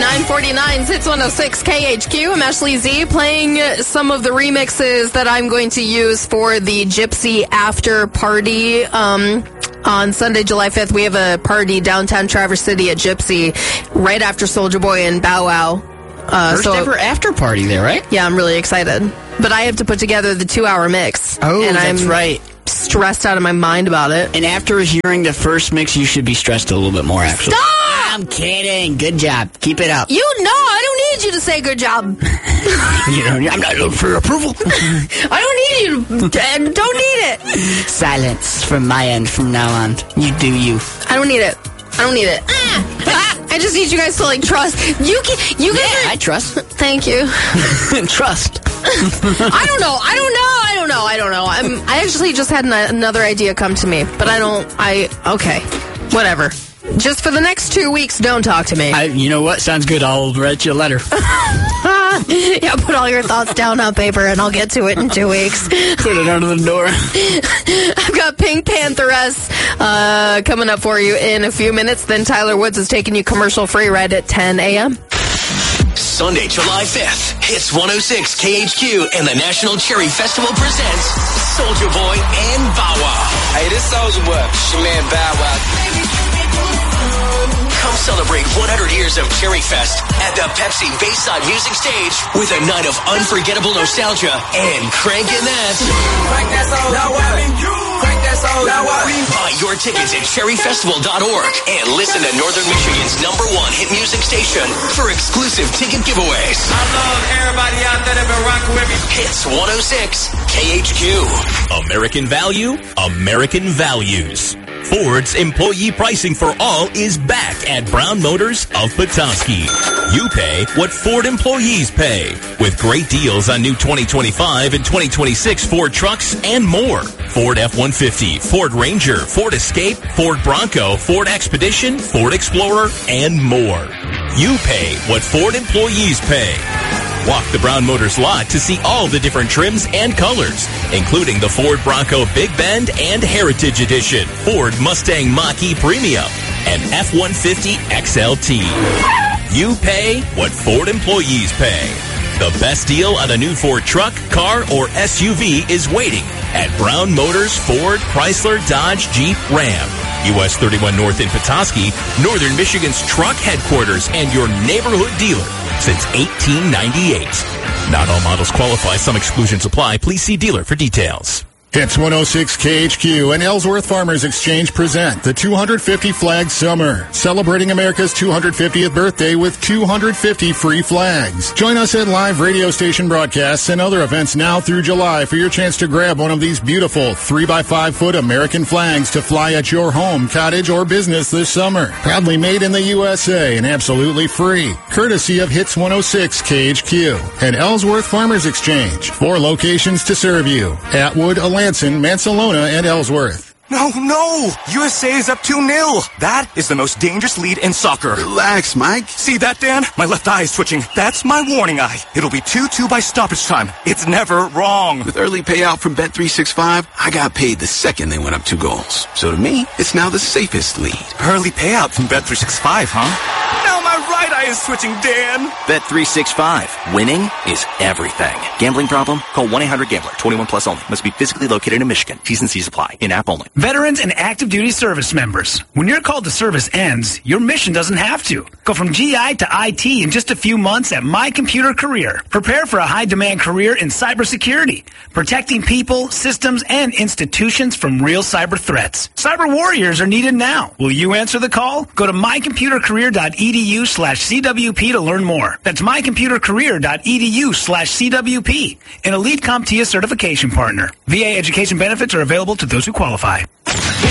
9:49, Hits 106 KHQ. I'm Ashley Z, playing some of the remixes that I'm going to use for the Gypsy After Party. On Sunday, July 5th, we have a party downtown Traverse City at Gypsy right after Soulja Boy and Bow Wow. First ever after party there, right? Yeah, I'm really excited. But I have to put together the 2-hour mix. Oh, and that's right. Stressed out of my mind about it. And after hearing the first mix, you should be stressed a little bit more, actually. Stop! I'm kidding. Good job. Keep it up. I don't need you to say good job. I'm not looking for approval. I don't need you. Don't need it. Silence from my end from now on. You do you. I don't need it. I just need you guys to trust. You guys. I trust. Thank you. Trust. I don't know. I actually just had another idea come to me, but okay, whatever. Just for the next 2 weeks, don't talk to me. You know what? Sounds good. I'll write you a letter. Yeah, put all your thoughts down on paper, and I'll get to it in 2 weeks. Put it under the door. I've got Pink Pantheress coming up for you in a few minutes. Then Tyler Woods is taking you commercial-free right at 10 a.m. Sunday, July 5th, Hits 106 KHQ and the National Cherry Festival presents Soulja Boy and Bow Wow. Hey, this Soulja Boy, your man Bow Wow. Come celebrate 100 years of Cherry Fest at the Pepsi Bayside Music Stage with a night of unforgettable nostalgia and cranking that. Crank that soul, now I mean you. Crank that soul, now I mean. Buy your tickets at cherryfestival.org and listen to Northern Michigan's #1 hit music station for exclusive ticket giveaways. I love everybody out there that been rocking with me. Hits 106 KHQ. American value, American values. Ford's employee pricing for all is back at Brown Motors of Petoskey. You pay what Ford employees pay, with great deals on new 2025 and 2026 Ford trucks and more. Ford F-150, Ford Ranger, Ford Escape, Ford Bronco, Ford Expedition, Ford Explorer, and more. You pay what Ford employees pay. Walk the Brown Motors lot to see all the different trims and colors, including the Ford Bronco Big Bend and Heritage Edition, Ford Mustang Mach-E Premium, and F-150 XLT. You pay what Ford employees pay. The best deal on a new Ford truck, car, or SUV is waiting at Brown Motors Ford, Chrysler, Dodge, Jeep, Ram. US 31 North in Petoskey, Northern Michigan's truck headquarters and your neighborhood dealer since 1898. Not all models qualify. Some exclusions apply. Please see dealer for details. Hits 106 KHQ and Ellsworth Farmers Exchange present the 250 Flag Summer, celebrating America's 250th birthday with 250 free flags. Join us at live radio station broadcasts and other events now through July for your chance to grab one of these beautiful 3x5-foot American flags to fly at your home, cottage, or business this summer. Proudly made in the USA and absolutely free, courtesy of Hits 106 KHQ and Ellsworth Farmers Exchange. 4 locations to serve you: Atwood, Lansing, Mansalona, and Ellsworth. No! USA is up 2-0. That is the most dangerous lead in soccer. Relax, Mike. See that, Dan? My left eye is twitching. That's my warning eye. It'll be 2-2 by stoppage time. It's never wrong. With early payout from Bet365, I got paid the second they went up 2 goals. So to me, it's now the safest lead. Early payout from Bet365, huh? Now my right eye is twitching, Dan. Bet365. Winning is everything. Gambling problem? Call 1-800-GAMBLER. 21 plus only. Must be physically located in Michigan. T's and C's apply. In-app only. Veterans and active duty service members. When your call to service ends, your mission doesn't have to. Go from GI to IT in just a few months at My Computer Career. Prepare for a high-demand career in cybersecurity, protecting people, systems, and institutions from real cyber threats. Cyber warriors are needed now. Will you answer the call? Go to mycomputercareer.edu/CWP to learn more. That's mycomputercareer.edu/CWP. An Elite CompTIA certification partner. VA education benefits are available to those who qualify.